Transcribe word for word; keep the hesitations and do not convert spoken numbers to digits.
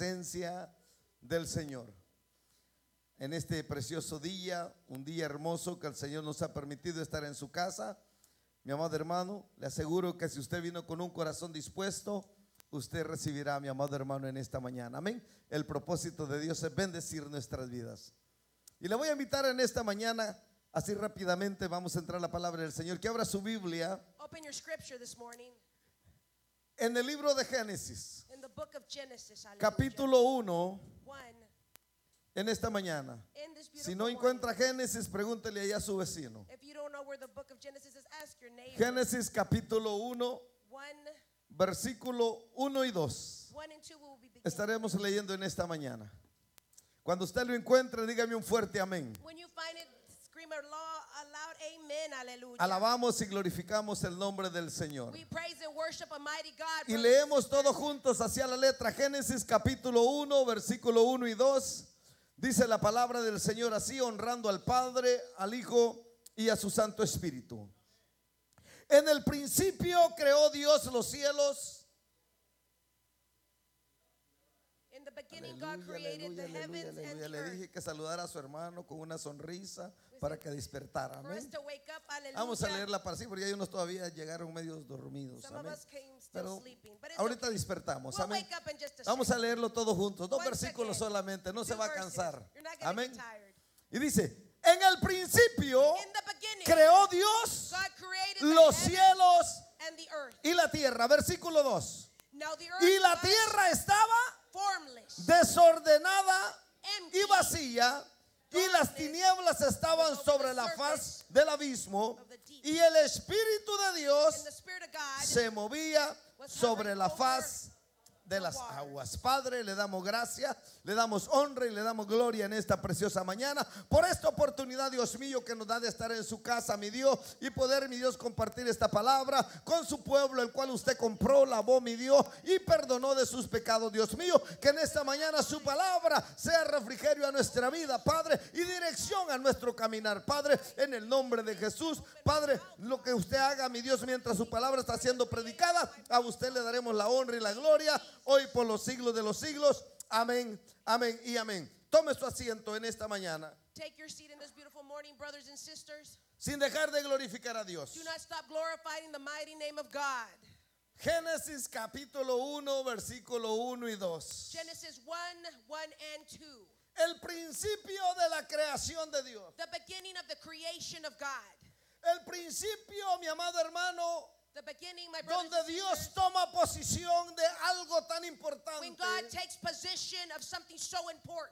presencia del Señor. En este precioso día, un día hermoso que el Señor nos ha permitido estar en su casa, mi amado hermano, le aseguro que si usted vino con un corazón dispuesto, usted recibirá, mi amado hermano, en esta mañana. Amén. El propósito de Dios es bendecir nuestras vidas. Y le voy a invitar en esta mañana, así rápidamente vamos a entrar a la palabra del Señor, que abra su Biblia Open your scripture this morning en el libro de Génesis, in the book of Genesis, hallelujah. capítulo uno, one. en esta mañana. In this beautiful Si no encuentra Génesis, pregúntele allá a su vecino. morning. If you don't know where the book of Genesis is, ask your neighbor. Génesis capítulo uno, one, versículo uno y dos. one and two will be beginning. Estaremos leyendo en esta mañana. Cuando usted lo encuentre, dígame un fuerte amén. When you find it, scream a loud, a loud amen, hallelujah. Alabamos y glorificamos el nombre del Señor. We praise and worship a mighty God. Y brothers leemos and todos sisters. juntos hacia la letra. Génesis capítulo uno, versículo uno y dos. Dice la palabra del Señor así, honrando al Padre, al Hijo y a su Santo Espíritu. En el principio creó Dios los cielos. In the beginning, God Aleluya, created the aleluya, heavens aleluya, and aleluya. the Le earth. dije que saludara a su hermano con una sonrisa para que despertara. For us Amén. to wake up, hallelujah. Vamos a leerla para sí, porque hay unos todavía llegaron medios dormidos. Some of Amén. us came still Pero sleeping, but it's ahorita okay. despertamos. We'll Amén. wake up in just a Vamos a second. leerlo todos juntos. Dos One versículos second. solamente. No se Two va a verses. cansar. You're not gonna Amén. get tired. Y dice, en el principio In the beginning, creó Dios God created the los heavens cielos and the earth. y la tierra. Versículo dos. Now the earth Y la was tierra estaba formless, desordenada empty, y vacía, y las tinieblas estaban sobre la faz del abismo, y el Espíritu de Dios and the Spirit of God se movía sobre la faz de las aguas. Padre, le damos gracias, le damos honra y le damos gloria en esta preciosa mañana por esta oportunidad, Dios mío, que nos da de estar en su casa, mi Dios, y poder, mi Dios, compartir esta palabra con su pueblo, el cual usted compró, lavó, mi Dios, y perdonó de sus pecados, Dios mío. Que en esta mañana su palabra sea refrigerio a nuestra vida, Padre, y dirección a nuestro caminar, Padre, en el nombre de Jesús. Padre, lo que usted haga, mi Dios, mientras su palabra está siendo predicada, a usted le daremos la honra y la gloria hoy por los siglos de los siglos. Amén, amén y amén. Tome su asiento en esta mañana, take your seat in this beautiful morning, brothers and sisters. sin dejar de glorificar a Dios. Do not stop glorifying the mighty name of God. Génesis capítulo uno, versículo uno y dos. Genesis one, one and two. El principio de la creación de Dios. The beginning of the creation of God. El principio, mi amado hermano, The beginning, my brothers donde and Dios sisters, toma posición de algo tan when importante God takes possession of something so important